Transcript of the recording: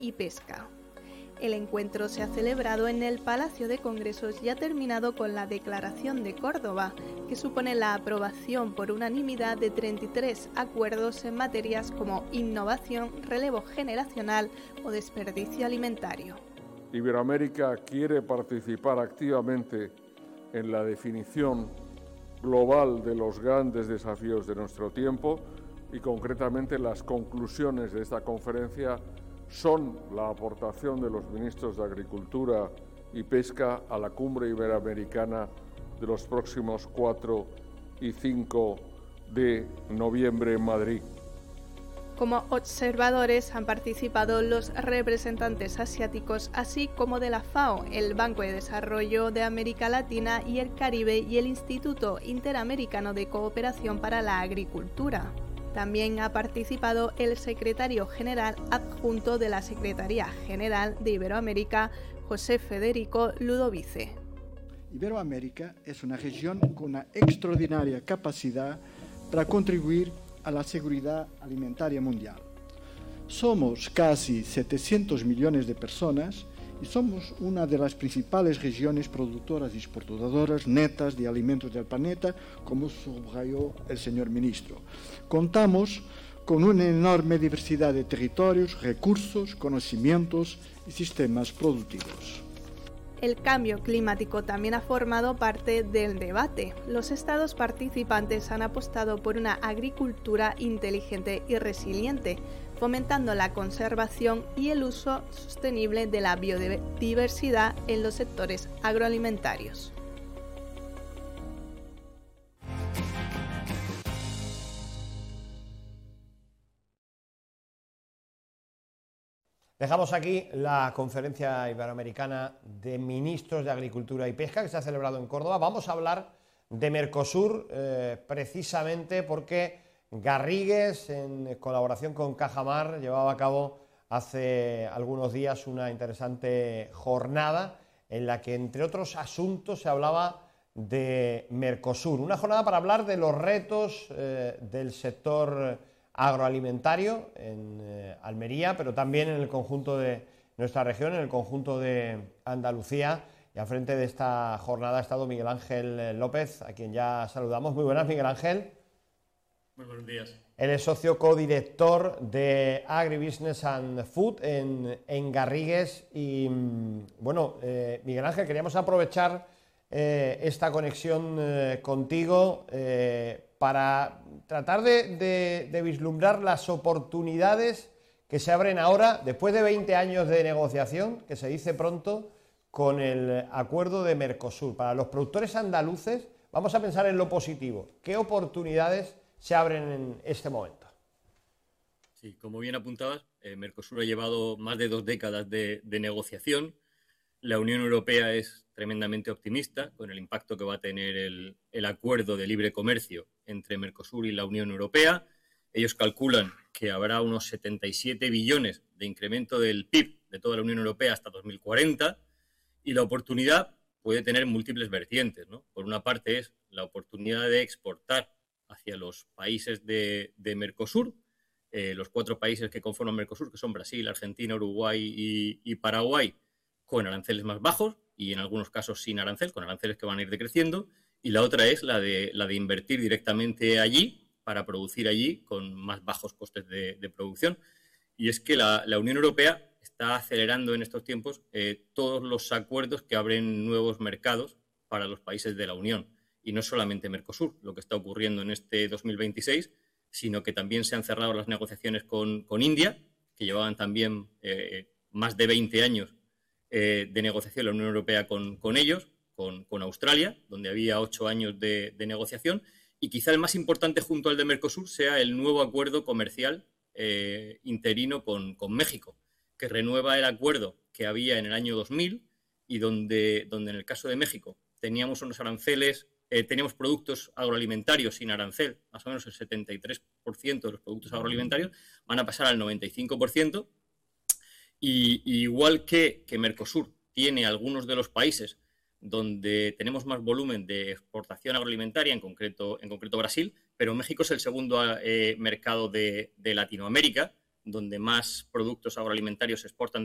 y Pesca. El encuentro se ha celebrado en el Palacio de Congresos y ha terminado con la Declaración de Córdoba, que supone la aprobación por unanimidad de 33 acuerdos en materias como innovación, relevo generacional o desperdicio alimentario. Iberoamérica quiere participar activamente en la definición global de los grandes desafíos de nuestro tiempo y concretamente las conclusiones de esta conferencia son la aportación de los ministros de Agricultura y Pesca a la cumbre iberoamericana de los próximos 4 y 5 de noviembre en Madrid. Como observadores han participado los representantes asiáticos, así como de la FAO, el Banco de Desarrollo de América Latina y el Caribe y el Instituto Interamericano de Cooperación para la Agricultura. También ha participado el secretario general adjunto de la Secretaría General de Iberoamérica, José Federico Ludovice. Iberoamérica es una región con una extraordinaria capacidad para contribuir a la seguridad alimentaria mundial. Somos casi 700 millones de personas y somos una de las principales regiones productoras y exportadoras netas de alimentos del planeta, como subrayó el señor ministro. Contamos con una enorme diversidad de territorios, recursos, conocimientos y sistemas productivos. El cambio climático también ha formado parte del debate. Los estados participantes han apostado por una agricultura inteligente y resiliente, fomentando la conservación y el uso sostenible de la biodiversidad en los sectores agroalimentarios. Dejamos aquí la conferencia iberoamericana de ministros de Agricultura y Pesca que se ha celebrado en Córdoba. Vamos a hablar de Mercosur precisamente porque Garrigues, en colaboración con Cajamar, llevaba a cabo hace algunos días una interesante jornada en la que, entre otros asuntos, se hablaba de Mercosur. Una jornada para hablar de los retos del sector agroalimentario en Almería, pero también en el conjunto de nuestra región, en el conjunto de Andalucía. Y al frente de esta jornada ha estado Miguel Ángel López, a quien ya saludamos. Muy buenas, Miguel Ángel. Muy buenos días. Él es socio codirector de Agribusiness and Food en Garrigues. Y bueno, Miguel Ángel, queríamos aprovechar esta conexión contigo para tratar de vislumbrar las oportunidades que se abren ahora, después de 20 años de negociación, que se dice pronto, con el acuerdo de Mercosur. Para los productores andaluces, vamos a pensar en lo positivo. ¿Qué oportunidades se abren en este momento? Sí, como bien apuntabas, Mercosur ha llevado más de 2 décadas de negociación. La Unión Europea es tremendamente optimista con el impacto que va a tener el acuerdo de libre comercio entre Mercosur y la Unión Europea. Ellos calculan que habrá unos 77 billones de incremento del PIB de toda la Unión Europea hasta 2040 y la oportunidad puede tener múltiples vertientes, ¿no? Por una parte es la oportunidad de exportar hacia los países de Mercosur, los 4 países que conforman Mercosur, que son Brasil, Argentina, Uruguay y Paraguay, con aranceles más bajos y en algunos casos sin arancel, con aranceles que van a ir decreciendo. Y la otra es la de invertir directamente allí para producir allí con más bajos costes de producción. Y es que la Unión Europea está acelerando en estos tiempos todos los acuerdos que abren nuevos mercados para los países de la Unión. Y no solamente Mercosur, lo que está ocurriendo en este 2026, sino que también se han cerrado las negociaciones con India, que llevaban también más de 20 años de negociación la Unión Europea con ellos, con Australia, donde había 8 años de negociación, y quizá el más importante junto al de Mercosur sea el nuevo acuerdo comercial interino con México, que renueva el acuerdo que había en el año 2000 y donde en el caso de México teníamos unos aranceles, teníamos productos agroalimentarios sin arancel, más o menos el 73% de los productos agroalimentarios van a pasar al 95%, y igual que Mercosur tiene algunos de los países donde tenemos más volumen de exportación agroalimentaria, en concreto Brasil, pero México es el segundo mercado de Latinoamérica, donde más productos agroalimentarios se exportan